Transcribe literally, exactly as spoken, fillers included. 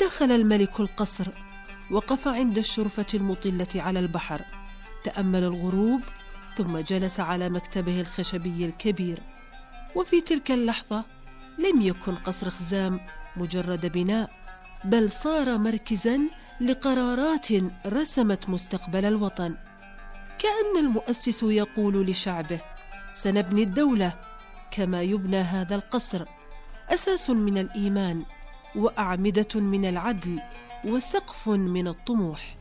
دخل الملك القصر، وقف عند الشرفة المطلة على البحر، تأمل الغروب، ثم جلس على مكتبه الخشبي الكبير. وفي تلك اللحظة لم يكن قصر خزام مجرد بناء، بل صار مركزاً لقرارات رسمت مستقبل الوطن. كأن المؤسس يقول لشعبه: سنبني الدولة كما يبنى هذا القصر، أساس من الإيمان، وأعمدة من العدل، وسقف من الطموح.